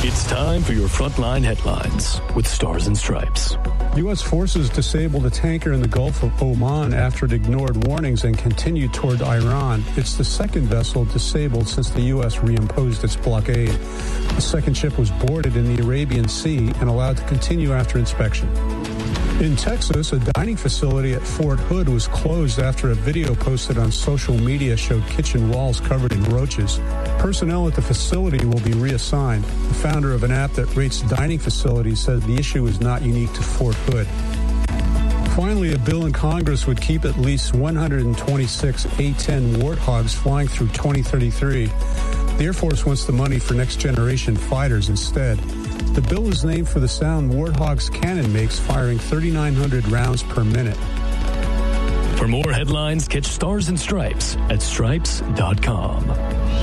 It's time for your Frontline headlines with Stars and Stripes. U.S. forces disabled a tanker in the Gulf of Oman after it ignored warnings and continued toward Iran. It's the second vessel disabled since the U.S. reimposed its blockade. The second ship was boarded in the Arabian Sea and allowed to continue after inspection. In Texas, a dining facility at Fort Hood was closed after a video posted on social media showed kitchen walls covered in roaches. Personnel at the facility will be reassigned. The founder of an app that rates dining facilities said the issue is not unique to Fort Hood. Finally, a bill in Congress would keep at least 126 A-10 Warthogs flying through 2033. The Air Force wants the money for next-generation fighters instead. The bill is named for the sound Warthog's cannon makes, firing 3,900 rounds per minute. For more headlines, catch Stars and Stripes at stripes.com.